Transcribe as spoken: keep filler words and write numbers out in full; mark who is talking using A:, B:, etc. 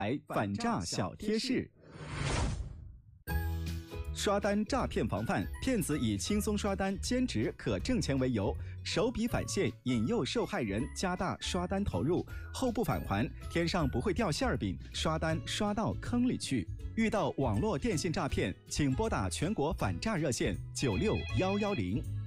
A: 来反诈小贴士。刷单诈骗防范，骗子以轻松刷单、兼职可挣钱为由，手笔返现，引诱受害人加大刷单投入，后不返还，天上不会掉馅儿饼，刷单刷到坑里去。遇到网络电信诈骗，请拨打全国反诈热线九六一一零。